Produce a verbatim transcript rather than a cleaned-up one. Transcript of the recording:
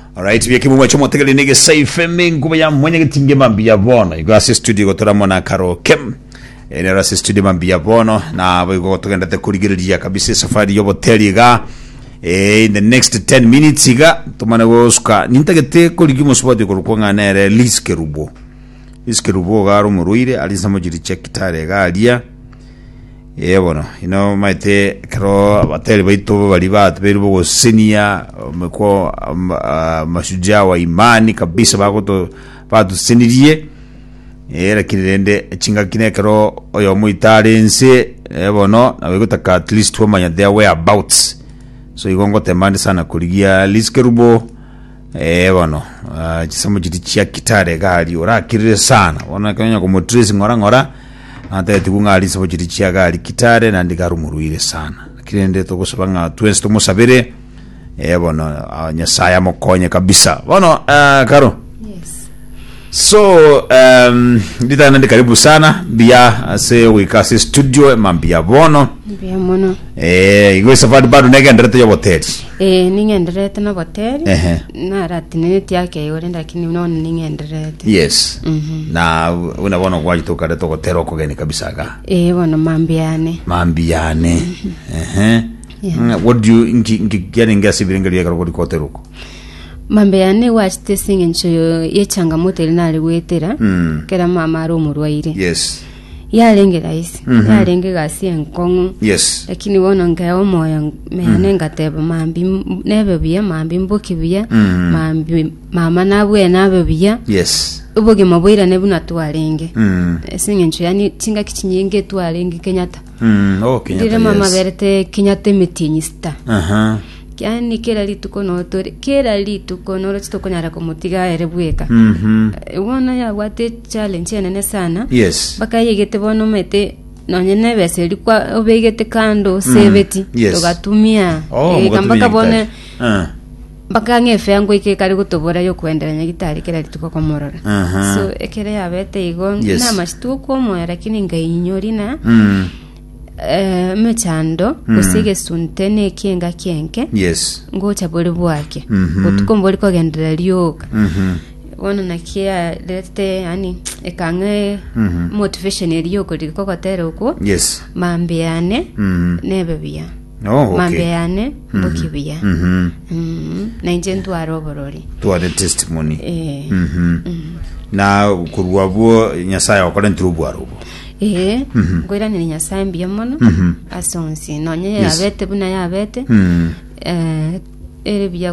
Alright, vya kimu mwacho mwategeli nige safe mingu ya mwenye gitinge mambi ya bono. Igo asi studio gotora mwana karo kem. Ene rasi studio mambi ya bono. Na wigo gotoka ndate kurigiri ya kabisi safari yobo teli ga. E, in the next ten minutes iga. Tumane wosuka. Nintagete kurigimo swati kurukonga nere liske rubo. Liske rubo ga aru muruire. Alisa mojiri chekitare ga alia. E bueno, ino maite karo bateli baito bali bat beribo go senior mko mashujaa wa imani kabisa bakoto batu senirie era kirende chinga kine karo oyo muitarense e bono na wegotaka at least wamanya their whereabouts so igongo temande sana kuligia liskerubo e bono chisamo chiti chia kitare gali ora kirire sana ona kanya ko motresi ngora ngora ante tikungali sabo chiti chia gali kitare na ndikarumuruire sana kirende to kusabanga twese tumusabire e bono nyasaya mokonye kabisa bono uh, karo yes so um ndita nandi karibu sana bia se wikasi studio mambia bono bia mono eh igo safari bado nege ndrete yo hoteli eh ningendrete na hoteli eh na ratine yake yore ndakini unaona ningendrete yes mhm na unaona kwa jitoka reto hoteli ko gani kabisa ka eh bono mambiane mambiane eh eh what do you inki inki gani ngasi biringali ka ko hoteli ko mambiane wachite singencho ye changamoto ilinali wetera mm. kera mama ro murwaire yes yalenge raisi mm -hmm. yalenge gasi enkongu yes lakini wono ngao moyo mehane ngateba mambi nebe biya mambi mboki biya mm. mambi mama nabwe nabe biya yes uboge mabwira nebu natwalenge mm. singencho yani tinga kichinyenge twalenge Kenyatta mm. oh Kenyatta dire mama berete Kenyatta metinyista aha yani kera lituko no tore kera lituko no rotoko nyara ko mutiga erebweka mhm wona ya wate challenge nene sana yes baka yegete bono mete nonyene bese likwa obegete kando sebeti yes. togatumia oh, e, kambaka bone uh. baka ngefe yango ike kali gutobora yo kwenderanya gitari kera lituko ko morora uh -huh. so ekere ya bete igo yes. na mashtu ko mo lakini ngainyori mm. eh mechando mm. kusige suntene kienga kienke yes ngocha boli bwake mm -hmm. utukomboli ko gendera lyoka mhm wana nakia lete yani ekange mm -hmm. motivation eliyoko liko kotera uko yes mambiane mm -hmm. nebebia oh okay mambiane bokibia mhm mhm na injentu aroborori to the testimony eh mhm mm -hmm. na kurwabo nyasaya okole ntrubu arobo eh ngoira ni nyasaye mbia mono asonsi nonye yabete buna yabete mhm eh ere bia